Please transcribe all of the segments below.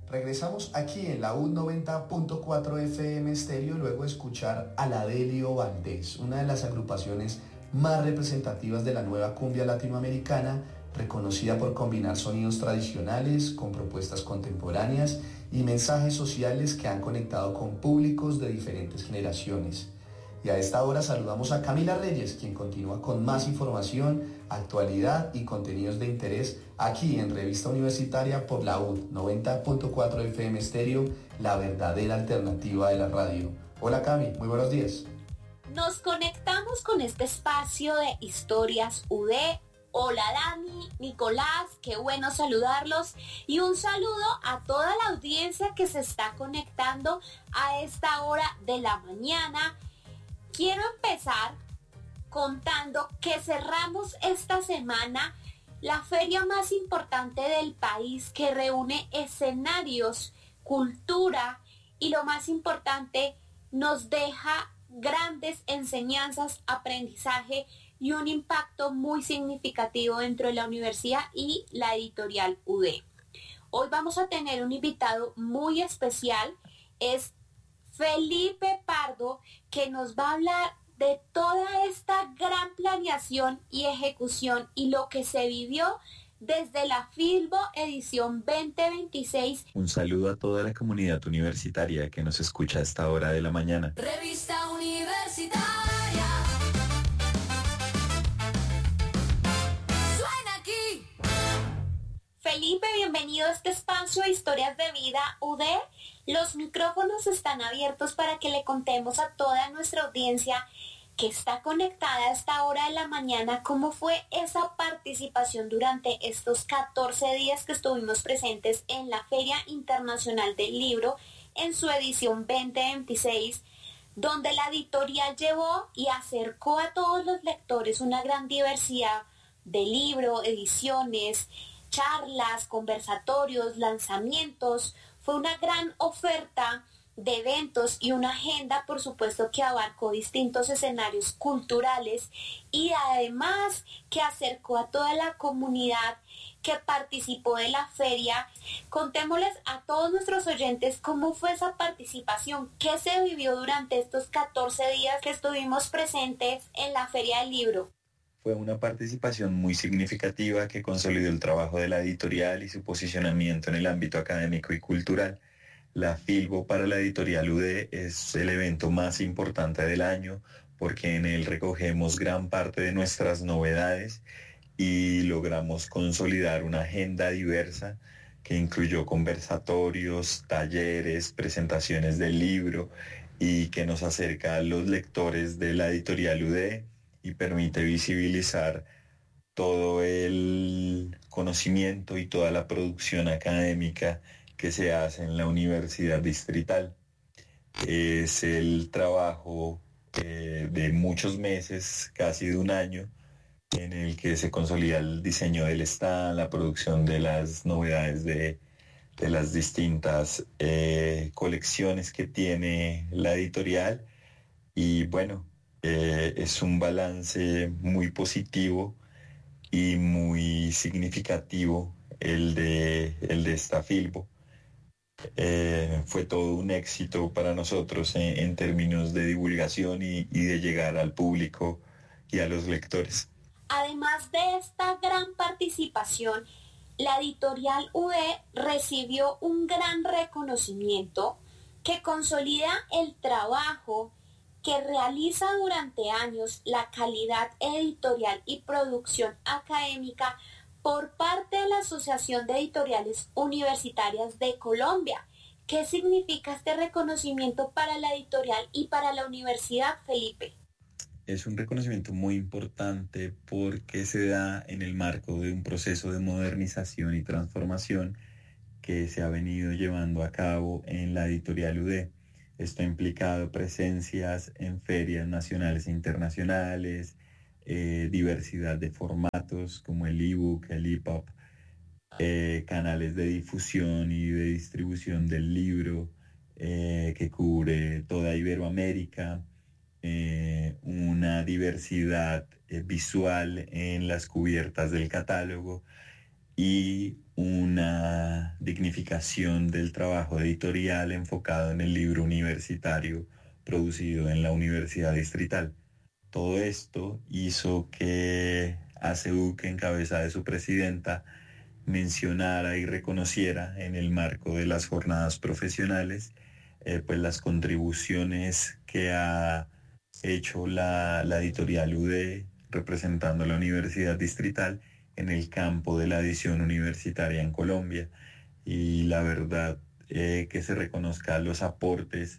Regresamos aquí en la U 90.4 FM Estéreo luego de escuchar a la Delio Valdés, una de las agrupaciones más representativas de la nueva cumbia latinoamericana, reconocida por combinar sonidos tradicionales con propuestas contemporáneas y mensajes sociales que han conectado con públicos de diferentes generaciones. Y a esta hora saludamos a Camila Reyes, quien continúa con más información, actualidad y contenidos de interés aquí en Revista Universitaria por la UD 90.4 FM Estéreo, la verdadera alternativa de la radio. Hola Cami, muy buenos días. Nos conectamos con este espacio de Historias UD. Hola Dani, Nicolás, qué bueno saludarlos y un saludo a toda la audiencia que se está conectando a esta hora de la mañana. Quiero empezar contando que cerramos esta semana la feria más importante del país que reúne escenarios, cultura y lo más importante, nos deja grandes enseñanzas, aprendizaje y un impacto muy significativo dentro de la universidad y la editorial UD. Hoy vamos a tener un invitado muy especial, es Felipe Pardo, que nos va a hablar de toda esta gran planeación y ejecución y lo que se vivió desde la Filbo edición 2026. Un saludo a toda la comunidad universitaria que nos escucha a esta hora de la mañana. Revista Universitaria. Suena aquí. Felipe, bienvenido a este espacio de Historias de Vida UD. Los micrófonos están abiertos para que le contemos a toda nuestra audiencia que está conectada a esta hora de la mañana cómo fue esa participación durante estos 14 días que estuvimos presentes en la Feria Internacional del Libro en su edición 2026, donde la editorial llevó y acercó a todos los lectores una gran diversidad de libros, ediciones, charlas, conversatorios, lanzamientos. Fue una gran oferta de eventos y una agenda, por supuesto, que abarcó distintos escenarios culturales y además que acercó a toda la comunidad que participó de la feria. Contémosles a todos nuestros oyentes cómo fue esa participación, qué se vivió durante estos 14 días que estuvimos presentes en la Feria del Libro. Fue una participación muy significativa que consolidó el trabajo de la editorial y su posicionamiento en el ámbito académico y cultural. La Filbo para la editorial UD es el evento más importante del año porque en él recogemos gran parte de nuestras novedades y logramos consolidar una agenda diversa que incluyó conversatorios, talleres, presentaciones del libro y que nos acerca a los lectores de la editorial UD y permite visibilizar todo el conocimiento y toda la producción académica que se hace en la Universidad Distrital. Es el trabajo de muchos meses, casi de un año, en el que se consolida el diseño del stand, la producción de las novedades de las distintas colecciones que tiene la editorial. Y bueno, es un balance muy positivo y muy significativo el de esta Filbo. Fue todo un éxito para nosotros en términos de divulgación y de llegar al público y a los lectores. Además de esta gran participación, la editorial UD recibió un gran reconocimiento que consolida el trabajo que realiza durante años la calidad editorial y producción académica por parte de la Asociación de Editoriales Universitarias de Colombia. ¿Qué significa este reconocimiento para la editorial y para la universidad, Felipe? Es un reconocimiento muy importante porque se da en el marco de un proceso de modernización y transformación que se ha venido llevando a cabo en la editorial UD. Esto ha implicado presencias en ferias nacionales e internacionales, diversidad de formatos como el ebook, el EPUB, canales de difusión y de distribución del libro que cubre toda Iberoamérica, una diversidad visual en las cubiertas del catálogo y una dignificación del trabajo editorial enfocado en el libro universitario producido en la Universidad Distrital. Todo esto hizo que ACU, en cabeza de su presidenta, mencionara y reconociera en el marco de las jornadas profesionales pues las contribuciones que ha hecho la editorial UD representando a la Universidad Distrital en el campo de la edición universitaria en Colombia. Y la verdad, que se reconozcan los aportes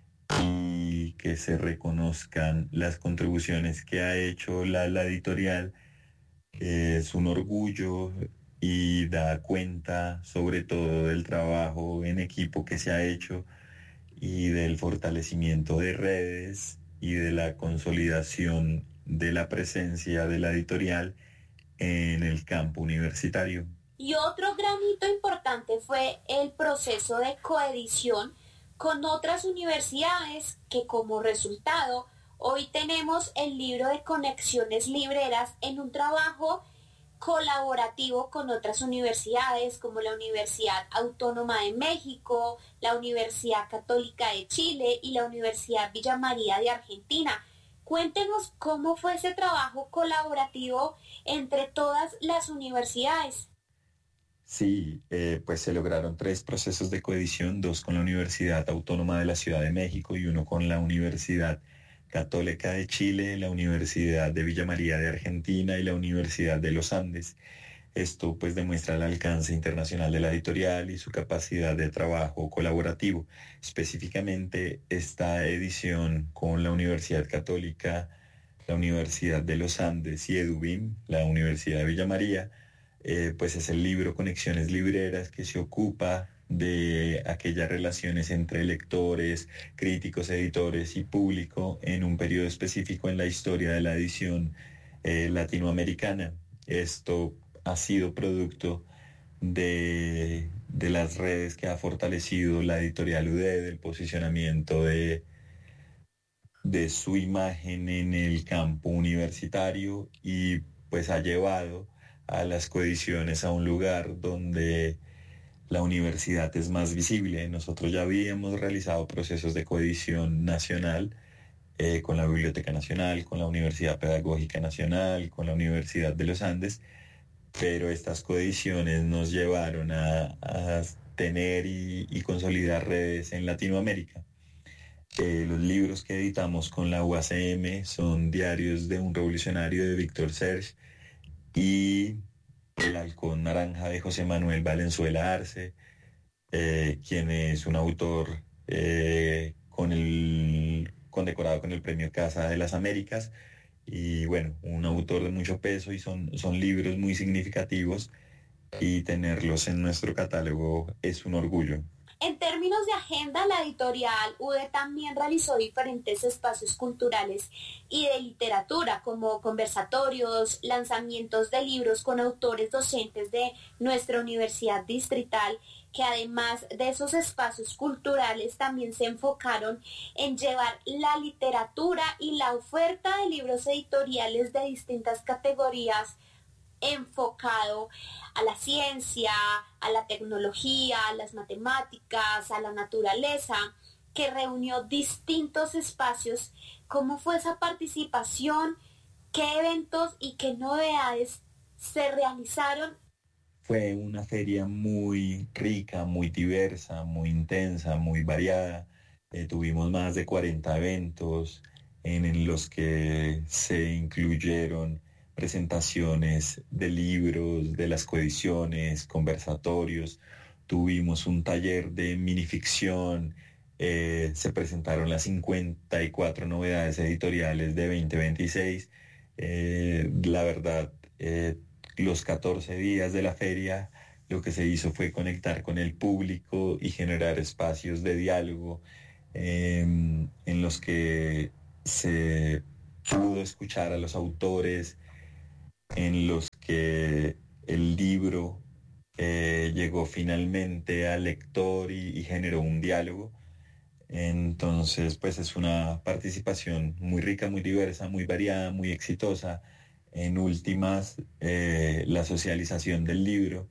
y que se reconozcan las contribuciones que ha hecho la editorial es un orgullo y da cuenta sobre todo del trabajo en equipo que se ha hecho y del fortalecimiento de redes y de la consolidación de la presencia de la editorial en el campo universitario. Y otro granito importante fue el proceso de coedición con otras universidades que como resultado hoy tenemos el libro de Conexiones Libreras en un trabajo colaborativo con otras universidades como la Universidad Autónoma de México, la Universidad Católica de Chile y la Universidad Villa María de Argentina. Cuéntenos cómo fue ese trabajo colaborativo entre todas las universidades. Sí, pues se lograron 3 procesos de coedición, 2 con la Universidad Autónoma de la Ciudad de México y 1 con la Universidad Católica de Chile, la Universidad de Villa María de Argentina y la Universidad de los Andes. Esto pues demuestra el alcance internacional de la editorial y su capacidad de trabajo colaborativo. Específicamente esta edición con la Universidad Católica, la Universidad de los Andes y EduBIM, la Universidad de Villa María, pues es el libro Conexiones Libreras, que se ocupa de aquellas relaciones entre lectores, críticos, editores y público en un periodo específico en la historia de la edición latinoamericana. Esto ha sido producto de las redes que ha fortalecido la editorial UD, del posicionamiento de su imagen en el campo universitario y pues ha llevado a las coediciones a un lugar donde la universidad es más visible. Nosotros ya habíamos realizado procesos de coedición nacional con la Biblioteca Nacional, con la Universidad Pedagógica Nacional, con la Universidad de los Andes, pero estas coediciones nos llevaron a tener y consolidar redes en Latinoamérica. Los libros que editamos con la UACM son Diarios de un Revolucionario de Víctor Serge y El Halcón Naranja de José Manuel Valenzuela Arce, quien es un autor condecorado con el Premio Casa de las Américas y bueno, un autor de mucho peso y son libros muy significativos y tenerlos en nuestro catálogo es un orgullo. En términos de agenda, la editorial UD también realizó diferentes espacios culturales y de literatura, como conversatorios, lanzamientos de libros con autores docentes de nuestra universidad distrital, que además de esos espacios culturales también se enfocaron en llevar la literatura y la oferta de libros editoriales de distintas categorías enfocado a la ciencia, a la tecnología, a las matemáticas, a la naturaleza, que reunió distintos espacios. ¿Cómo fue esa participación? ¿Qué eventos y qué novedades se realizaron? Fue una feria muy rica, muy diversa, muy intensa, muy variada. Tuvimos más de 40 eventos en los que se incluyeron presentaciones de libros, de las coediciones, conversatorios. Tuvimos un taller de minificción, se presentaron las 54 novedades editoriales de 2026. La verdad, los 14 días de la feria lo que se hizo fue conectar con el público y generar espacios de diálogo en los que se pudo escuchar a los autores, en los que el libro llegó finalmente al lector y generó un diálogo. Entonces, pues es una participación muy rica, muy diversa, muy variada, muy exitosa. En últimas, la socialización del libro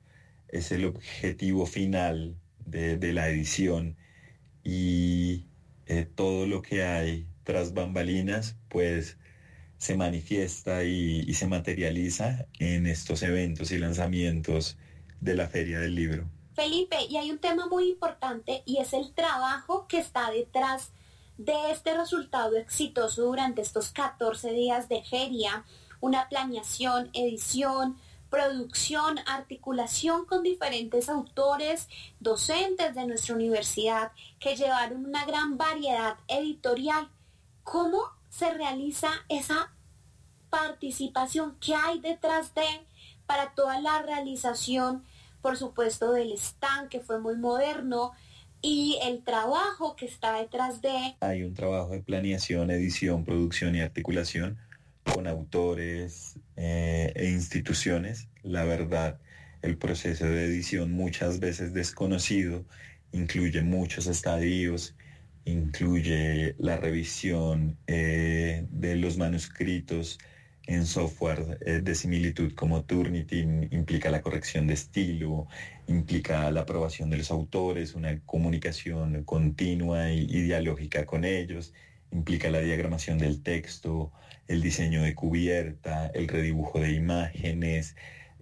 es el objetivo final de la edición y todo lo que hay tras bambalinas pues se manifiesta y se materializa en estos eventos y lanzamientos de la Feria del Libro. Felipe, y hay un tema muy importante y es el trabajo que está detrás de este resultado exitoso durante estos 14 días de feria, una planeación, edición, producción, articulación con diferentes autores, docentes de nuestra universidad que llevaron una gran variedad editorial. ¿Cómo se realiza esa participación? ¿Qué hay detrás de para toda la realización, por supuesto, del stand que fue muy moderno y el trabajo que está detrás de? Hay un trabajo de planeación, edición, producción y articulación con autores e instituciones. La verdad, el proceso de edición muchas veces desconocido incluye muchos estadios, incluye la revisión de los manuscritos en software de similitud como Turnitin, implica la corrección de estilo, implica la aprobación de los autores, una comunicación continua y dialógica con ellos, implica la diagramación del texto, el diseño de cubierta, el redibujo de imágenes,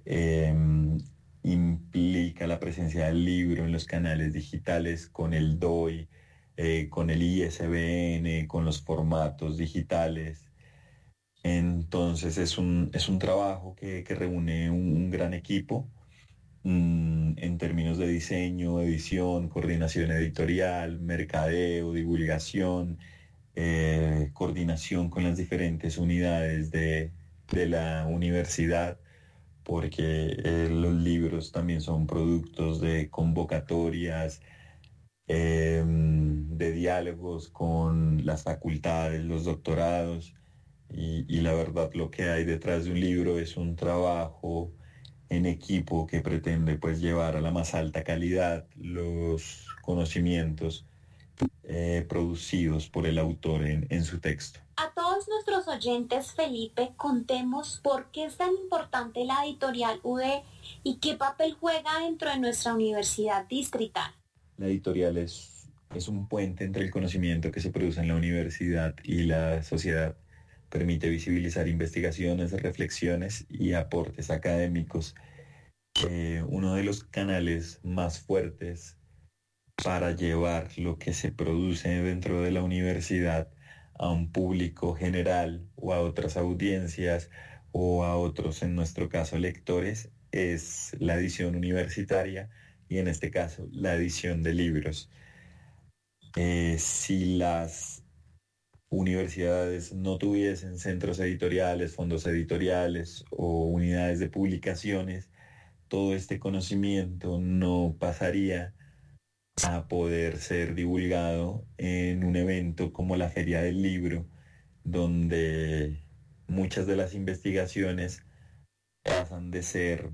implica la presencia del libro en los canales digitales con el DOI, con el ISBN, con los formatos digitales. Entonces es un trabajo que reúne un gran equipo en términos de diseño, edición, coordinación editorial, mercadeo, divulgación, coordinación con las diferentes unidades de la universidad, porque los libros también son productos de convocatorias, de diálogos con las facultades, los doctorados, y la verdad lo que hay detrás de un libro es un trabajo en equipo que pretende pues llevar a la más alta calidad los conocimientos producidos por el autor en su texto. A todos nuestros oyentes, Felipe, contemos por qué es tan importante la editorial UD y qué papel juega dentro de nuestra universidad distrital. La editorial es un puente entre el conocimiento que se produce en la universidad y la sociedad. Permite visibilizar investigaciones, reflexiones y aportes académicos. Uno de los canales más fuertes para llevar lo que se produce dentro de la universidad a un público general o a otras audiencias o a otros, en nuestro caso, lectores, es la edición universitaria y en este caso la edición de libros. Si las universidades no tuviesen centros editoriales, fondos editoriales o unidades de publicaciones, todo este conocimiento no pasaría a poder ser divulgado en un evento como la Feria del Libro, donde muchas de las investigaciones pasan de ser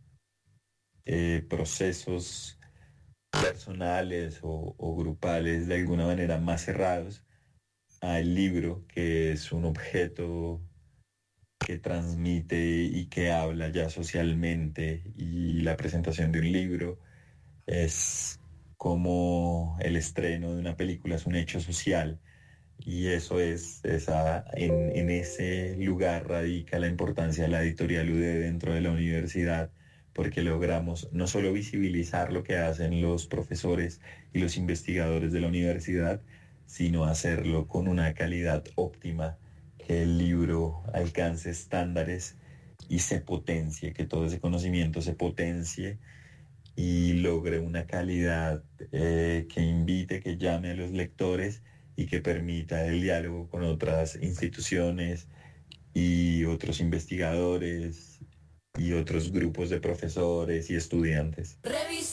procesos personales o grupales de alguna manera más cerrados al libro, que es un objeto que transmite y que habla ya socialmente, y la presentación de un libro es como el estreno de una película, es un hecho social, y eso en ese lugar radica la importancia de la editorial UD dentro de la universidad, porque logramos no solo visibilizar lo que hacen los profesores y los investigadores de la universidad, sino hacerlo con una calidad óptima, que el libro alcance estándares y se potencie, que todo ese conocimiento se potencie y logre una calidad que invite, que llame a los lectores y que permita el diálogo con otras instituciones y otros investigadores y otros grupos de profesores y estudiantes. Revista